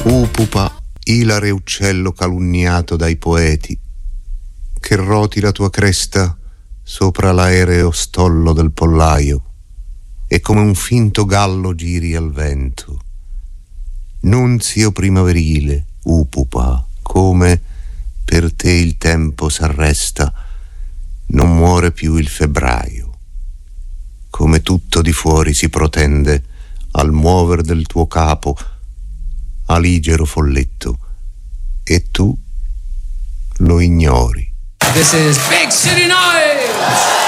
Upupa, ilare uccello calunniato dai poeti, che roti la tua cresta sopra l'aereo stollo del pollaio e come un finto gallo giri al vento. Nunzio primaverile, Upupa, come per te il tempo s'arresta, non muore più il febbraio, come tutto di fuori si protende al muover del tuo capo, aligero folletto, e tu lo ignori. This is Big City Noise!